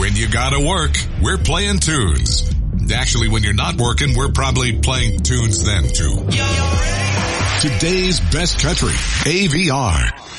When you gotta work, we're playing tunes. Actually, when you're not working, we're probably playing tunes then too. Today's best country, AVR.